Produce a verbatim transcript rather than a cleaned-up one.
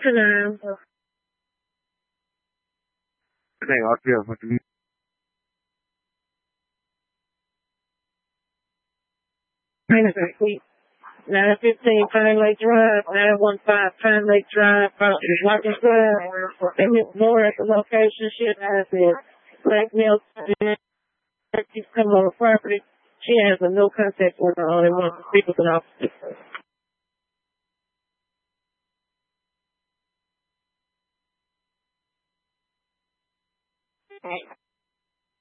Hello. Này ở kia mà chúng nine fifteen Pine Lake Drive, nine one five Pine Lake Drive, uh, like I said, and it's more at the location shit has been blackmail keeps coming on the property. She has a no contact order on and wants to speak with an officer. Right.